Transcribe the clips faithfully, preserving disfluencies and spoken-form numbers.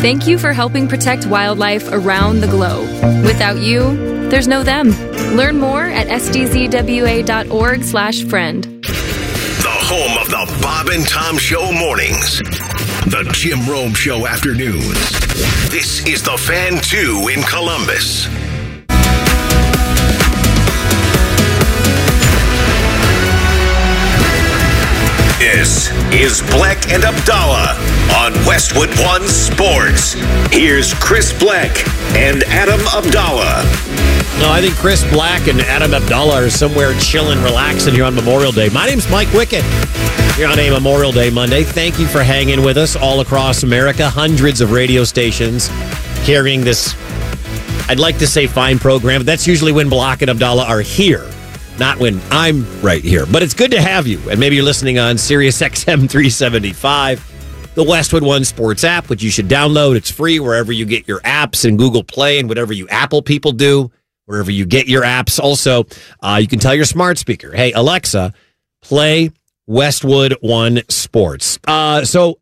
Thank you for helping protect wildlife around the globe. Without you, there's no them. Learn more at s d z w a dot org slash friend. The home of the Bob and Tom Show mornings. The Jim Rome Show afternoons. This is The Fan two in Columbus. This is Bleck and Abdallah on Westwood One Sports. Here's Chris Bleck and Adam Abdallah. No, I think Chris Black and Adam Abdallah are somewhere chilling, relaxing here on Memorial Day. My name's Mike Wickett. Here on a Memorial Day Monday. Thank you for hanging with us all across America. Hundreds of radio stations carrying this, I'd like to say fine program, but that's usually when Black and Abdallah are here. Not when I'm right here. But it's good to have you. And maybe you're listening on Sirius X M three seventy-five, the Westwood One Sports app, which you should download. It's free wherever you get your apps and Google Play and whatever you Apple people do, wherever you get your apps. Also, uh, you can tell your smart speaker, hey, Alexa, play Westwood One Sports. Uh, so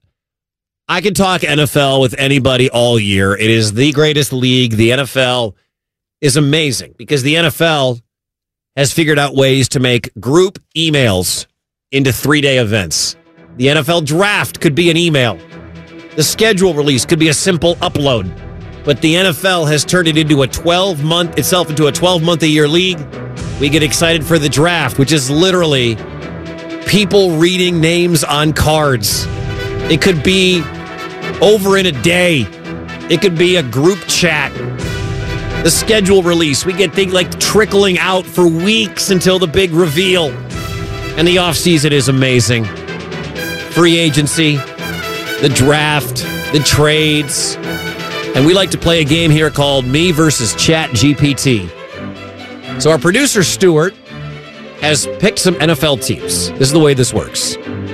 I can talk N F L with anybody all year. It is the greatest league. The N F L is amazing because the N F L has figured out ways to make group emails into three-day events. The N F L draft could be an email. The schedule release could be a simple upload. But the N F L has turned it into a twelve-month itself into a twelve-month-a-year league. We get excited for the draft, which is literally people reading names on cards. It could be over in a day. It could be a group chat. The schedule release, we get things like trickling out for weeks until the big reveal. And the offseason is amazing. Free agency, the draft, the trades. And we like to play a game here called Me versus Chat G P T. So our producer, Stuart, has picked some N F L teams. This is the way this works.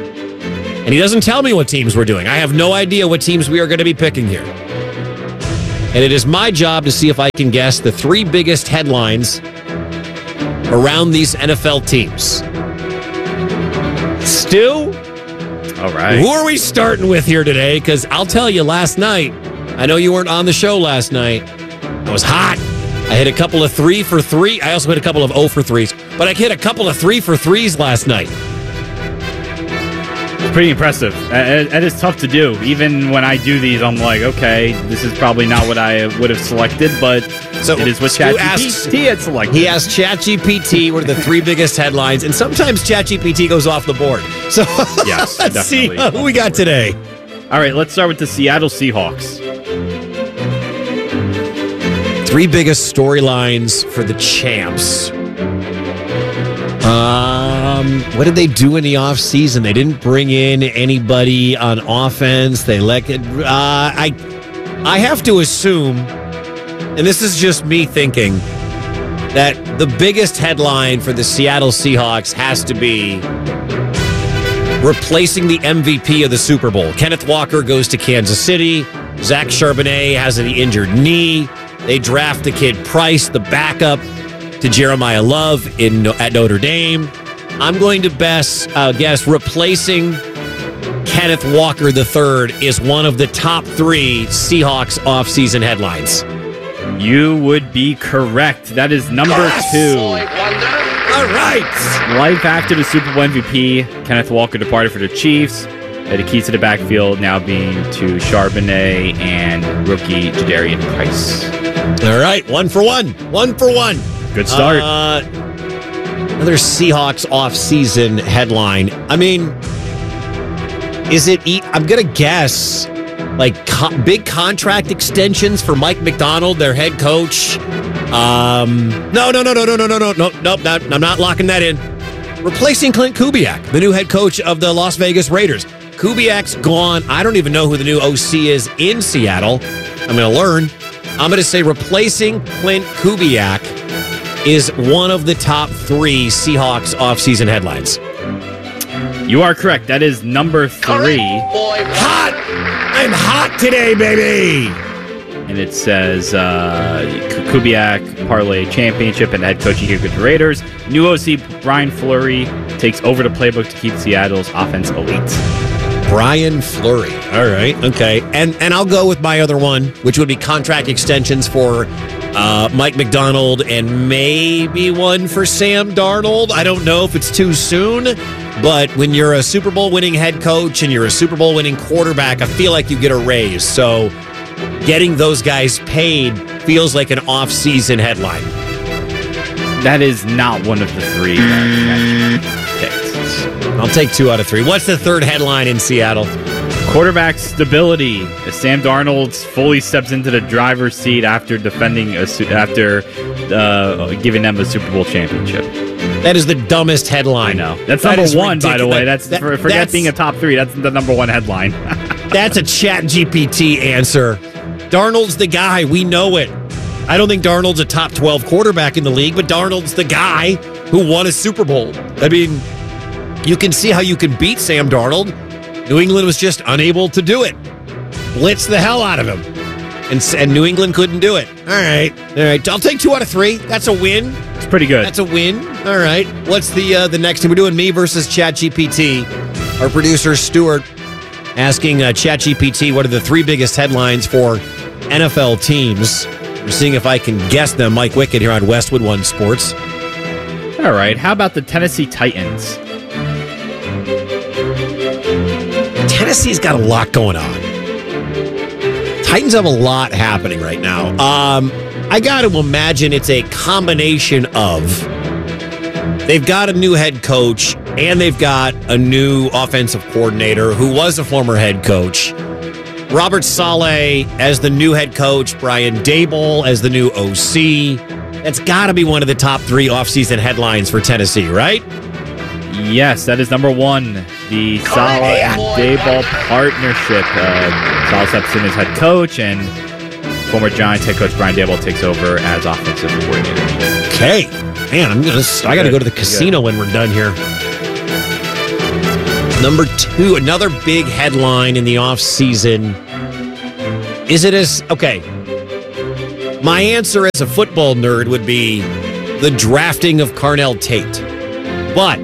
And he doesn't tell me what teams we're doing. I have no idea what teams we are going to be picking here. And it is my job to see if I can guess the three biggest headlines around these N F L teams. Stu? All right. Who are we starting with here today? Because I'll tell you, last night, I know you weren't on the show last night. It was hot. I hit a couple of three for three. I also hit a couple of oh for threes. But I hit a couple of three for threes last night. Pretty impressive. It, it is tough to do. Even when I do these, I'm like, okay, this is probably not what I would have selected, but so it is what ChatGPT had selected. He asked ChatGPT what are the three biggest headlines, and sometimes ChatGPT goes off the board. So yes, let's definitely. see who we got today. All right, let's start with the Seattle Seahawks. Three biggest storylines for the champs. Um, what did they do in the offseason? They didn't bring in anybody on offense. They let it. Uh, I, I have to assume, and this is just me thinking, that the biggest headline for the Seattle Seahawks has to be replacing the M V P of the Super Bowl. Kenneth Walker goes to Kansas City. Zach Charbonnet has an injured knee. They draft the kid Price, the backup to Jeremiah Love in at Notre Dame. I'm going to best, uh, guess replacing Kenneth Walker the third is one of the top three Seahawks offseason headlines. You would be correct. That is number yes! two. All right. Life after the Super Bowl M V P, Kenneth Walker departed for the Chiefs. The keys to the backfield now being to Charbonnet and rookie Jadarian Price. All right, one for one. One for one. Good start. Uh, another Seahawks off-season headline. I mean, is it... E- I'm going to guess, like, co- big contract extensions for Mike McDonald, their head coach. Um, no, no, no, no, no, no, no, no, no, no, not, I'm not locking that in. Replacing Clint Kubiak, the new head coach of the Las Vegas Raiders. Kubiak's gone. I don't even know who the new O C is in Seattle. I'm going to learn. I'm going to say replacing Clint Kubiak is one of the top three Seahawks offseason headlines. You are correct. That is number three. Hot! I'm hot today, baby! And it says uh, Kubiak parlay championship and head coaching here with the Raiders. New O C Brian Fleury takes over the playbook to keep Seattle's offense elite. Brian Fleury. All right. Okay. And and I'll go with my other one, which would be contract extensions for uh, Mike McDonald and maybe one for Sam Darnold. I don't know if it's too soon, but when you're a Super Bowl winning head coach and you're a Super Bowl winning quarterback, I feel like you get a raise. So getting those guys paid feels like an off-season headline. That is not one of the three that picked. I'll take two out of three. What's the third headline in Seattle? Quarterback stability. As Sam Darnold fully steps into the driver's seat after defending a, after uh, giving them a Super Bowl championship. That is the dumbest headline. I know. That's that number one, ridiculous. By the way. That's that, for, forget that's, being a top three. That's the number one headline. That's a Chat G P T answer. Darnold's the guy. We know it. I don't think Darnold's a top twelve quarterback in the league, but Darnold's the guy who won a Super Bowl. I mean, you can see how you can beat Sam Darnold. New England was just unable to do it. Blitz the hell out of him. And, and New England couldn't do it. All right. All right. I'll take two out of three. That's a win. It's pretty good. That's a win. All right. What's the uh, the next thing? We're doing me versus ChatGPT. Our producer, Stuart, asking uh, ChatGPT what are the three biggest headlines for N F L teams. We're seeing if I can guess them. Mike Wickett here on Westwood One Sports. All right. How about the Tennessee Titans? Tennessee's got a lot going on. Titans have a lot happening right now. Um, I got to imagine it's a combination of they've got a new head coach and they've got a new offensive coordinator who was a former head coach. Robert Saleh as the new head coach, Brian Daboll as the new O C. That's got to be one of the top three offseason headlines for Tennessee, right? Yes, that is number one. The Saleh and Daboll partnership. Uh, Saleh steps in as head coach, and former Giants head coach Brian Daboll takes over as offensive coordinator. Okay, man, I'm gonna. I got to go to the casino when we're done here. Number two, another big headline in the offseason. Is it as okay? My answer as a football nerd would be the drafting of Carnell Tate, but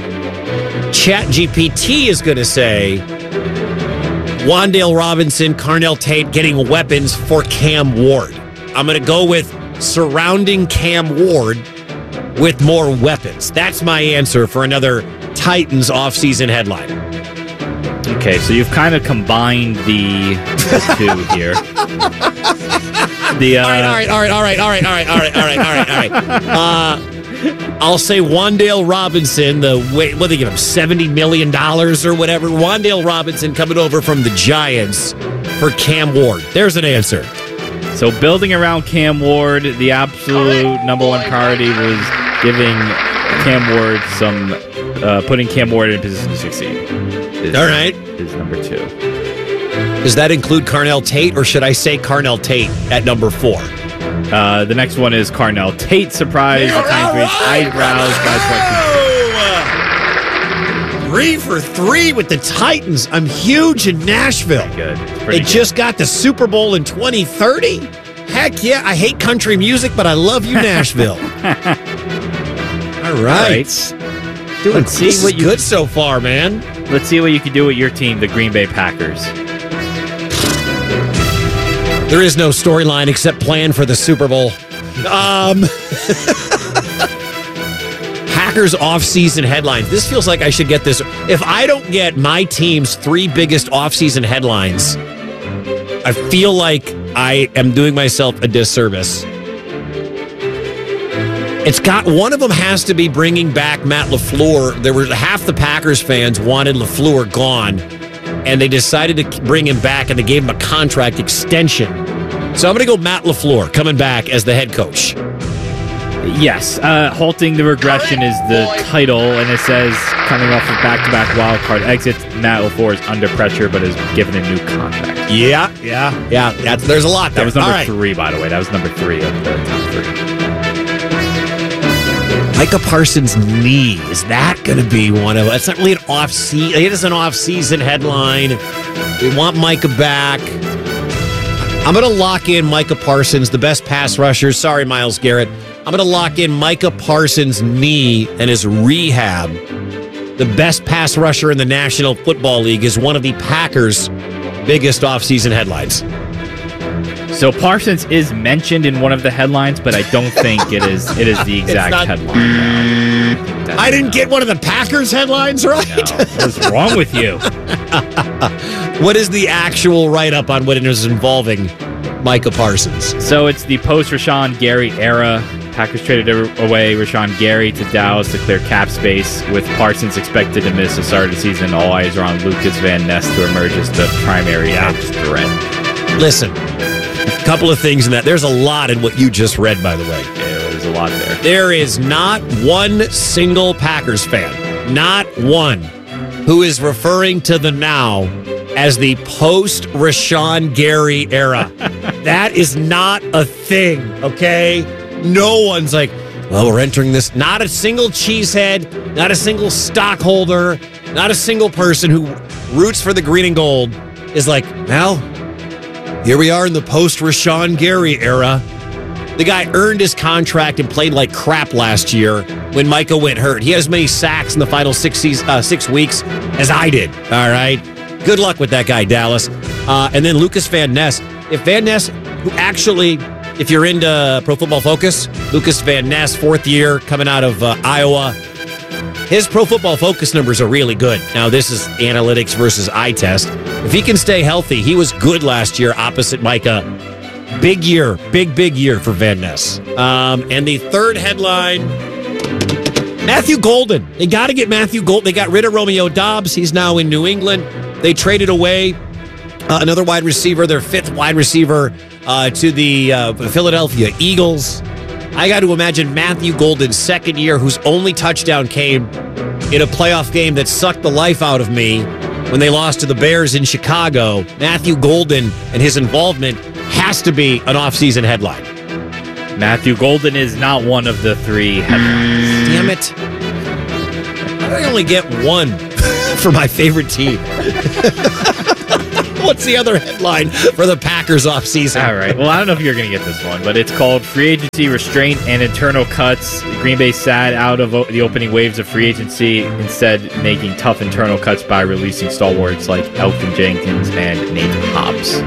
ChatGPT is going to say Wan'Dale Robinson, Carnell Tate getting weapons for Cam Ward. I'm going to go with surrounding Cam Ward with more weapons. That's my answer for another Titans offseason headline. Okay, so you've kind of combined the, the two here. The, uh, all right, all right, all right, all right, all right, all right, all right, all right, all right, all right. Uh, I'll say Wan'Dale Robinson, the wait, what they give him, seventy million dollars or whatever. Wan'Dale Robinson coming over from the Giants for Cam Ward. There's an answer. So building around Cam Ward, the absolute number one priority was giving Cam Ward some, uh, putting Cam Ward in a position to succeed. Is, All right. Is number two. Does that include Carnell Tate, or should I say Carnell Tate at number four? Uh, the next one is Carnell Tate. Surprise. The Titans raised eyebrows by Three for three with the Titans. I'm huge in Nashville. Good. They good. just got the Super Bowl in twenty thirty. Heck yeah. I hate country music, but I love you, Nashville. All right. All right. Doing Let's see what you good so far, man. Let's see what you can do with your team, the Green Bay Packers. There is no storyline except plan for the Super Bowl. Um, Packers offseason headlines. This feels like I should get this. If I don't get my team's three biggest offseason headlines, I feel like I am doing myself a disservice. It's got one of them has to be bringing back Matt LaFleur. There were half the Packers fans wanted LaFleur gone, and they decided to bring him back, and they gave him a contract extension. So I'm going to go Matt LaFleur coming back as the head coach. Yes, uh, halting the regression is the title, and it says coming off of back-to-back wild card exits, Matt LaFleur is under pressure, but is given a new contract. Yeah, yeah, yeah. That's, there's a lot there. That was number right. three, by the way. That was number three of the top three. Micah Parsons' knee. Is that going to be one of... It's not really an off-season... It is an off-season headline. We want Micah back. I'm going to lock in Micah Parsons, the best pass rusher. Sorry, Myles Garrett. I'm going to lock in Micah Parsons' knee and his rehab the best pass rusher in the National Football League, is one of the Packers' biggest offseason headlines. So Parsons is mentioned in one of the headlines, but I don't think it is it is the exact not, headline. No. I didn't get one of the Packers headlines right. No. What's wrong with you? What is the actual write-up on what it is involving Micah Parsons? So it's the post-Rashawn Gary era. Packers traded away Rashawn Gary to Dallas to clear cap space, with Parsons expected to miss the start of the season. All eyes are on Lucas Van Ness to emerge as the primary yeah. edge threat. Listen, a couple of things in that. There's a lot in what you just read, by the way. Yeah, there's a lot there. There is not one single Packers fan, not one, who is referring to the now as the post-Rashawn Gary era. That is not a thing, okay? No one's like, well, we're entering this. Not a single cheesehead, not a single stockholder, not a single person who roots for the green and gold is like, well, here we are in the post-Rashawn Gary era. The guy earned his contract and played like crap last year when Micah went hurt. He had as many sacks in the final six season, uh, six weeks as I did, all right? Good luck with that guy, Dallas. Uh, and then Lucas Van Ness. If Van Ness, who actually... If you're into Pro Football Focus, Lucas Van Ness, fourth year, coming out of uh, Iowa. His Pro Football Focus numbers are really good. Now, this is analytics versus eye test. If he can stay healthy, he was good last year opposite Micah. Big year, big, big year for Van Ness. Um, and the third headline, Matthew Golden. They got to get Matthew Golden. They got rid of Romeo Doubs. He's now in New England. They traded away uh, another wide receiver, their fifth wide receiver, Uh, to the uh, Philadelphia Eagles. I got to imagine Matthew Golden's second year, whose only touchdown came in a playoff game that sucked the life out of me when they lost to the Bears in Chicago. Matthew Golden and his involvement has to be an offseason headline. Matthew Golden is not one of the three headlines. Damn it. How do I only get one for my favorite team? What's the other headline for the Packers offseason? All right. Well, I don't know if you're going to get this one, but it's called Free Agency Restraint and Internal Cuts. Green Bay sat out of the opening waves of free agency, instead making tough internal cuts by releasing stalwarts like Elgton Jenkins and Nate Hobbs.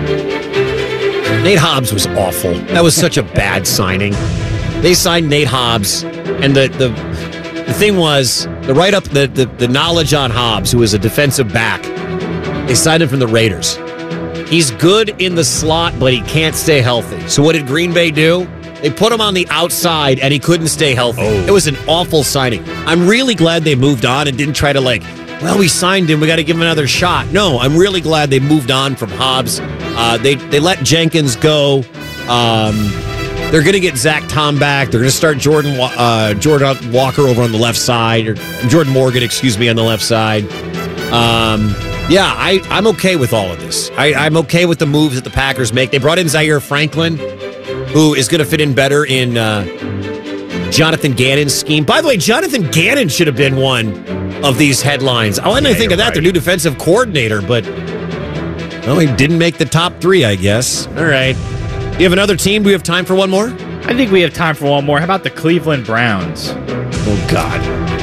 Nate Hobbs was awful. That was such a bad signing. They signed Nate Hobbs, and the the, the thing was, the write-up, the, the, the knowledge on Hobbs, who was a defensive back, they signed him from the Raiders. He's good in the slot, but he can't stay healthy. So what did Green Bay do? They put him on the outside, and he couldn't stay healthy. Oh. It was an awful signing. I'm really glad they moved on and didn't try to, like, well, we signed him, we got to give him another shot. No, I'm really glad they moved on from Hobbs. Uh, they, they let Jenkins go. Um, they're going to get Zach Tom back. They're going to start Jordan uh, Jordan Walker over on the left side, or Jordan Morgan, excuse me, on the left side. Um... Yeah, I, I'm okay with all of this. I, I'm okay with the moves that the Packers make. They brought in Zaire Franklin, who is going to fit in better in uh, Jonathan Gannon's scheme. By the way, Jonathan Gannon should have been one of these headlines. I didn't yeah, think of that, right. Their new defensive coordinator, but well, he didn't make the top three, I guess. All right. You have another team? Do we have time for one more? I think we have time for one more. How about the Cleveland Browns? Oh, God.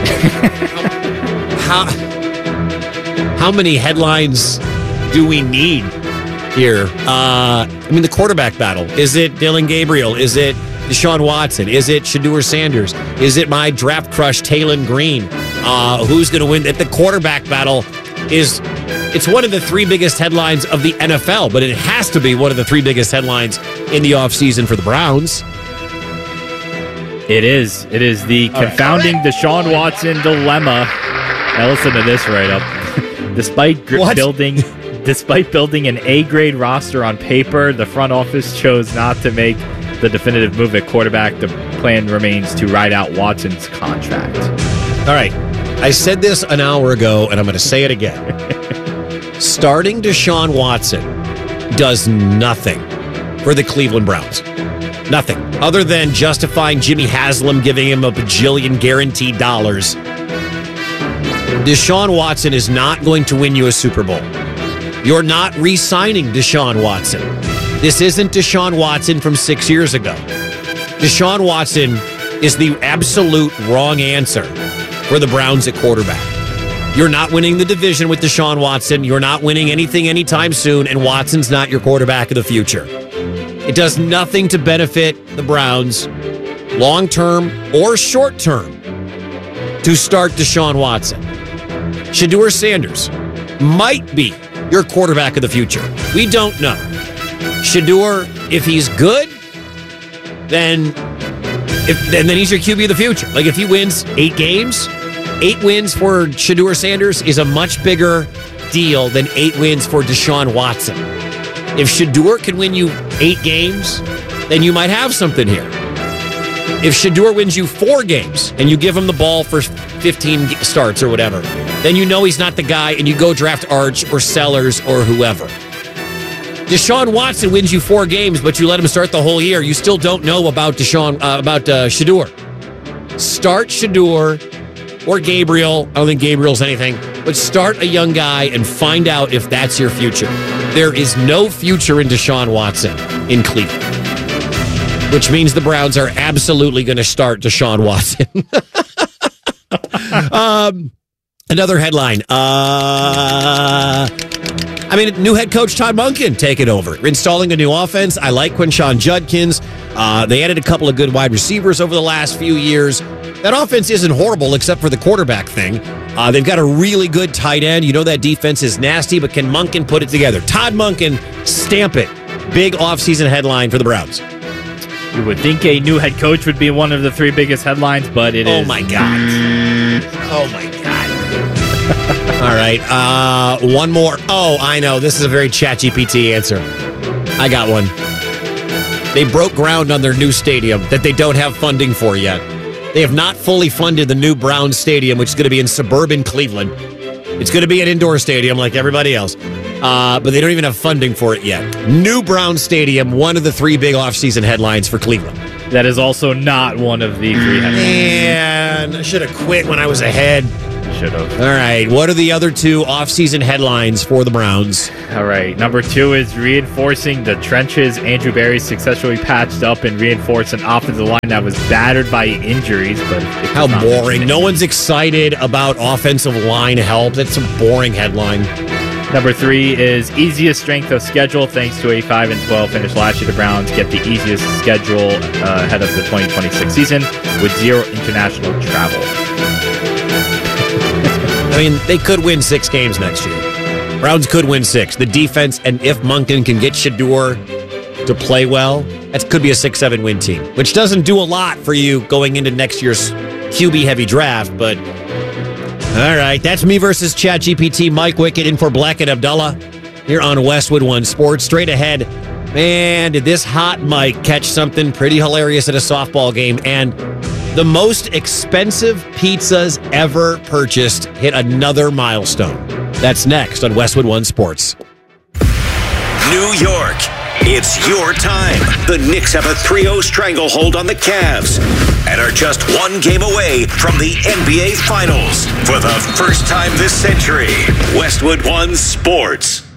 How... How many headlines do we need here? Uh, I mean, the quarterback battle. Is it Dylan Gabriel? Is it Deshaun Watson? Is it Shedeur Sanders? Is it my draft crush, Taylon Green? Uh, who's going to win? The quarterback battle is, it's one of the three biggest headlines of the N F L, but it has to be one of the three biggest headlines in the offseason for the Browns. It is. It is the All confounding right. Deshaun Watson dilemma. Now listen to this right up. Despite gr- building, despite building an A-grade roster on paper, the front office chose not to make the definitive move at quarterback. The plan remains to ride out Watson's contract. All right. I said this an hour ago, and I'm going to say it again. Starting Deshaun Watson does nothing for the Cleveland Browns. Nothing. Other than justifying Jimmy Haslam giving him a bajillion guaranteed dollars. Deshaun Watson is not going to win you a Super Bowl. You're not re-signing Deshaun Watson. This isn't Deshaun Watson from six years ago. Deshaun Watson is the absolute wrong answer for the Browns at quarterback. You're not winning the division with Deshaun Watson. You're not winning anything anytime soon, and Watson's not your quarterback of the future. It does nothing to benefit the Browns, long-term or short-term, to start Deshaun Watson. Shedeur Sanders might be your quarterback of the future. We don't know. Shedeur, if he's good, then if and then he's your Q B of the future. Like if he wins eight games, eight wins for Shedeur Sanders is a much bigger deal than eight wins for Deshaun Watson. If Shedeur can win you eight games, then you might have something here. If Shedeur wins you four games and you give him the ball for fifteen starts or whatever, then you know he's not the guy and you go draft Arch or Sellers or whoever. Deshaun Watson wins you four games, but you let him start the whole year. You still don't know about Deshaun, uh, about uh, Shedeur. Start Shedeur or Gabriel. I don't think Gabriel's anything, but start a young guy and find out if that's your future. There is no future in Deshaun Watson in Cleveland, which means the Browns are absolutely going to start Deshaun Watson. um, another headline. Uh, I mean, new head coach Todd Monken taking over, installing a new offense. I like Quinshon Judkins. Uh, they added a couple of good wide receivers over the last few years. That offense isn't horrible except for the quarterback thing. Uh, they've got a really good tight end. You know that defense is nasty, but can Monken put it together? Todd Monken, stamp it. Big offseason headline for the Browns. You would think a new head coach would be one of the three biggest headlines, but it oh is. Oh, my God. Oh, my God. All right. Uh, one more. Oh, I know. This is a very ChatGPT answer. I got one. They broke ground on their new stadium that they don't have funding for yet. They have not fully funded the new Browns stadium, which is going to be in suburban Cleveland. It's going to be an indoor stadium like everybody else. Uh, but they don't even have funding for it yet. New Browns Stadium, one of the three big offseason headlines for Cleveland. That is also not one of the three headlines. Man, I should have quit when I was ahead. Should have. All right. What are the other two offseason headlines for the Browns? All right. Number two is reinforcing the trenches. Andrew Berry successfully patched up and reinforced an offensive line that was battered by injuries. But how boring. No one's excited about offensive line help. That's a boring headline. Number three is easiest strength of schedule. Thanks to a five and twelve finish last year, the Browns get the easiest schedule uh, ahead of the twenty twenty-six season with zero international travel. I mean, they could win six games next year. Browns could win six. The defense, and if Monken can get Shedeur to play well, that could be a six seven win team, which doesn't do a lot for you going into next year's Q B-heavy draft, but all right, that's me versus ChatGPT. Mike Wickett in for Black and Abdullah here on Westwood One Sports. Straight ahead, man, did this hot Mike catch something pretty hilarious at a softball game, and the most expensive pizzas ever purchased hit another milestone. That's next on Westwood One Sports. New York, it's your time. The Knicks have a three oh stranglehold on the Cavs and are just one game away from the N B A Finals. For the first time this century, Westwood One Sports.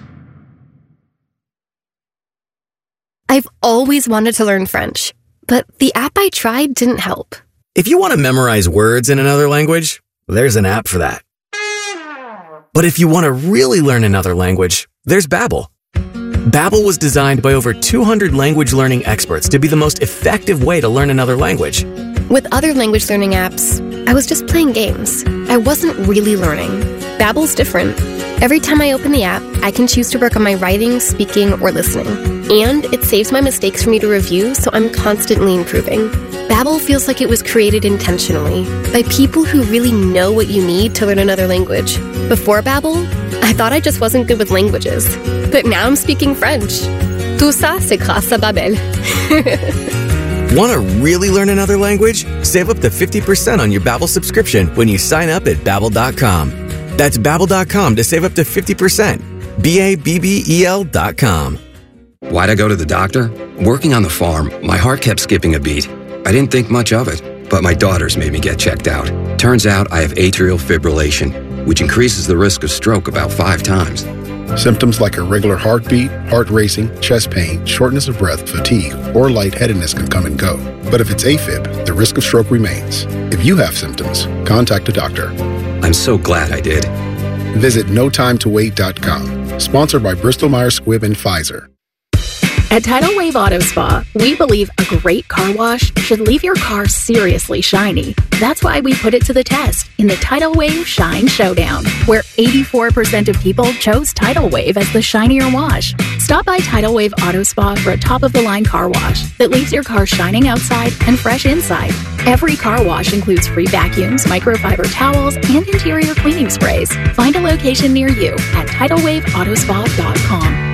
I've always wanted to learn French, but the app I tried didn't help. If you want to memorize words in another language, there's an app for that. But if you want to really learn another language, there's Babbel. Babbel was designed by over two hundred language learning experts to be the most effective way to learn another language. With other language learning apps, I was just playing games. I wasn't really learning. Babbel's different. Every time I open the app, I can choose to work on my writing, speaking, or listening. And it saves my mistakes for me to review, so I'm constantly improving. Babbel feels like it was created intentionally by people who really know what you need to learn another language. Before Babbel, I thought I just wasn't good with languages. But now I'm speaking French. Tout ça, c'est grâce à Babbel. Want to really learn another language? Save up to fifty percent on your Babbel subscription when you sign up at Babbel dot com. That's Babbel dot com to save up to fifty percent. B A B B E L dot com. Why'd I go to the doctor? Working on the farm, my heart kept skipping a beat. I didn't think much of it, but my daughters made me get checked out. Turns out I have atrial fibrillation, which increases the risk of stroke about five times. Symptoms like irregular heartbeat, heart racing, chest pain, shortness of breath, fatigue, or lightheadedness can come and go. But if it's AFib, the risk of stroke remains. If you have symptoms, contact a doctor. I'm so glad I did. Visit no time to wait dot com. Sponsored by Bristol-Myers Squibb and Pfizer. At Tidal Wave Auto Spa, we believe a great car wash should leave your car seriously shiny. That's why we put it to the test in the Tidal Wave Shine Showdown, where eighty-four percent of people chose Tidal Wave as the shinier wash. Stop by Tidal Wave Auto Spa for a top-of-the-line car wash that leaves your car shining outside and fresh inside. Every car wash includes free vacuums, microfiber towels, and interior cleaning sprays. Find a location near you at tidal wave auto spa dot com.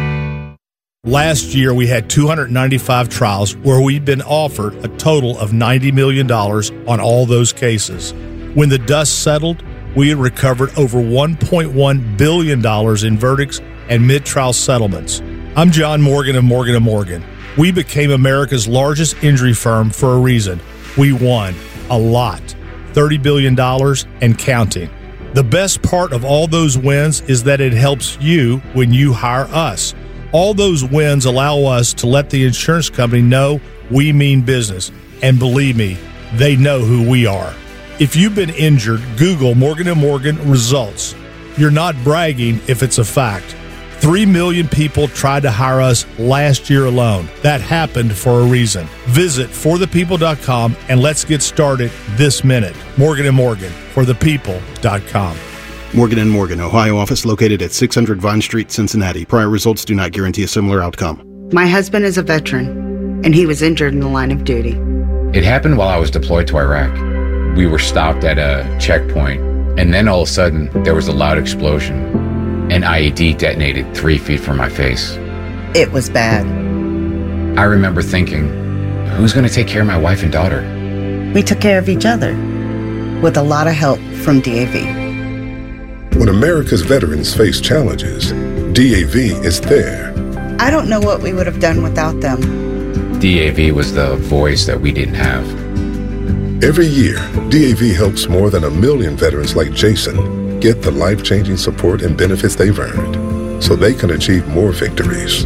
Last year, we had two hundred ninety-five trials where we've been offered a total of ninety million dollars on all those cases. When the dust settled, we had recovered over one point one billion dollars in verdicts and mid-trial settlements. I'm John Morgan of Morgan and Morgan. We became America's largest injury firm for a reason. We won a lot, thirty billion dollars and counting. The best part of all those wins is that it helps you when you hire us. All those wins allow us to let the insurance company know we mean business. And believe me, they know who we are. If you've been injured, Google Morgan and Morgan results. You're not bragging if it's a fact. Three million people tried to hire us last year alone. That happened for a reason. Visit for the people dot com and let's get started this minute. Morgan and Morgan, for the people dot com. Morgan and Morgan, Ohio office located at six hundred Vine Street, Cincinnati. Prior results do not guarantee a similar outcome. My husband is a veteran, and he was injured in the line of duty. It happened while I was deployed to Iraq. We were stopped at a checkpoint, and then all of a sudden, there was a loud explosion. An I E D detonated three feet from my face. It was bad. I remember thinking, who's going to take care of my wife and daughter? We took care of each other, with a lot of help from D A V. When America's veterans face challenges, D A V is there. I don't know what we would have done without them. D A V was the voice that we didn't have. Every year, D A V helps more than a million veterans like Jason get the life-changing support and benefits they've earned so they can achieve more victories.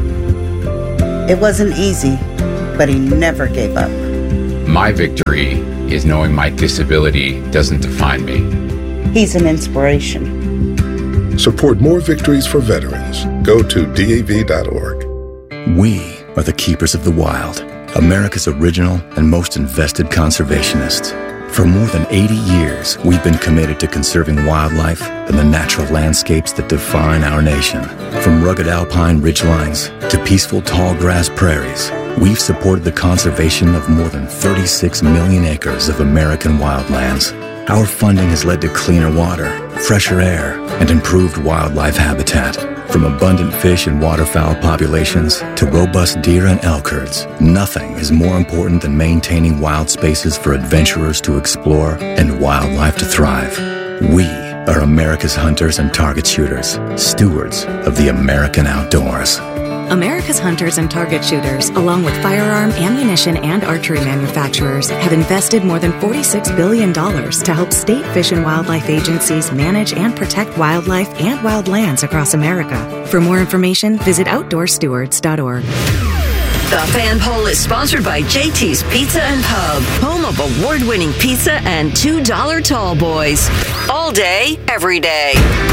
It wasn't easy, but he never gave up. My victory is knowing my disability doesn't define me. He's an inspiration. Support more victories for veterans. Go to D A V dot org. We are the keepers of the wild, America's original and most invested conservationists. For more than eighty years, we've been committed to conserving wildlife and the natural landscapes that define our nation. From rugged alpine ridgelines to peaceful tall grass prairies, we've supported the conservation of more than thirty-six million acres of American wildlands. Our funding has led to cleaner water, fresher air, and improved wildlife habitat. From abundant fish and waterfowl populations to robust deer and elk herds, nothing is more important than maintaining wild spaces for adventurers to explore and wildlife to thrive. We are America's hunters and target shooters, stewards of the American outdoors. America's hunters and target shooters, along with firearm, ammunition, and archery manufacturers, have invested more than forty-six billion dollars to help state fish and wildlife agencies manage and protect wildlife and wildlands across America. For more information, visit outdoor stewards dot org. The Fan Poll is sponsored by J T's Pizza and Pub, home of award-winning pizza and two dollar tall boys. All day, every day.